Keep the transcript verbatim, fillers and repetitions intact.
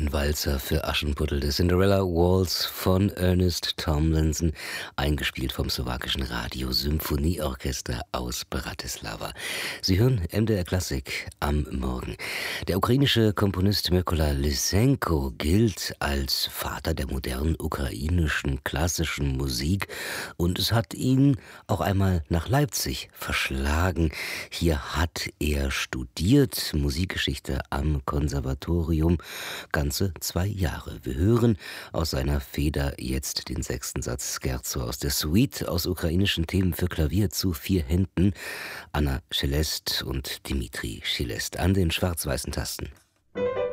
Ein Walzer für Aschenputtel, der Cinderella Waltz von Ernest Tomlinson, eingespielt vom slowakischen Radio-Symphonieorchester aus Bratislava. Sie hören M D R Klassik am Morgen. Der ukrainische Komponist Mykola Lysenko gilt als Vater der modernen ukrainischen klassischen Musik und es hat ihn auch einmal nach Leipzig verschlagen. Hier hat er studiert, Musikgeschichte am Konservatorium, ganze zwei Jahre. Wir hören aus seiner Feder jetzt den sechsten Satz Scherzo aus der Suite aus ukrainischen Themen für Klavier zu vier Händen. Anna Szelest und Dimitri Szelest an den schwarz-weißen Tasten.